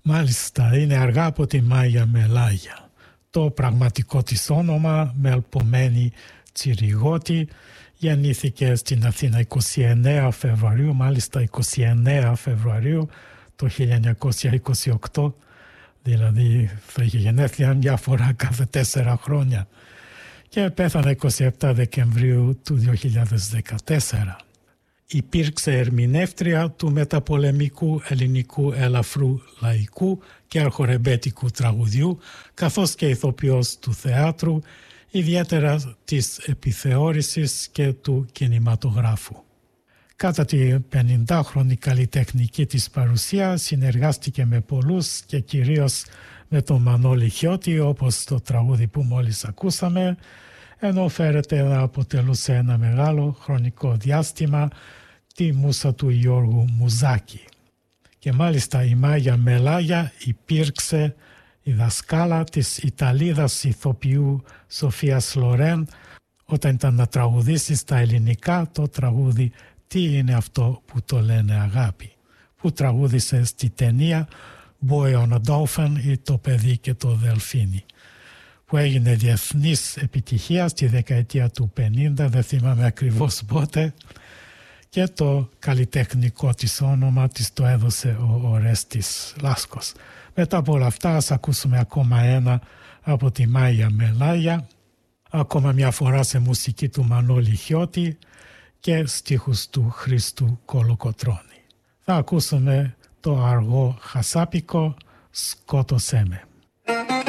Μάλιστα, είναι αργά από τη Μάγια Μελάγια. Το πραγματικό της όνομα, Μελπομένη Τσιριγώτη, γεννήθηκε στην Αθήνα 29 Φεβρουαρίου, μάλιστα 29 Φεβρουαρίου το 1928, δηλαδή θα είχε γενέθλια μια φορά κάθε 4 χρόνια, και πέθανε 27 Δεκεμβρίου του 2014. Υπήρξε ερμηνεύτρια του μεταπολεμικού ελληνικού ελαφρού λαϊκού και αρχορεμπέτικου τραγουδιού, καθώς και ηθοποιός του θεάτρου, ιδιαίτερα της επιθεώρησης και του κινηματογράφου. Κατά τη 50χρονη καλλιτεχνική της παρουσία συνεργάστηκε με πολλούς και κυρίως με τον Μανώλη Χιώτη, όπως το τραγούδι που μόλις ακούσαμε, ενώ φέρεται να αποτελούσε ένα μεγάλο χρονικό διάστημα τη μούσα του Γιώργου Μουζάκη. Και μάλιστα η Μάγια Μελάγια υπήρξε η δασκάλα της Ιταλίδας ηθοποιού Σοφίας Λορέν όταν ήταν να τραγουδήσει στα ελληνικά το τραγούδι «Τι είναι αυτό που το λένε αγάπη», που τραγούδισε στη ταινία «Boy on a Dolphin» ή «Το παιδί και το δελφίνι», που έγινε διεθνής επιτυχία στη δεκαετία του 50, δεν θυμάμαι ακριβώς πότε, και το καλλιτεχνικό της όνομα της το έδωσε ο Ορέστης Λάσκος. Μετά από όλα αυτά ας ακούσουμε ακόμα ένα από τη Μάγια Μελάγια, ακόμα μια φορά σε μουσική του Μανώλη Χιώτη και στίχους του Χρήστου Κολοκοτρώνη. Θα ακούσουμε το αργό χασάπικο «Σκότωσέ με».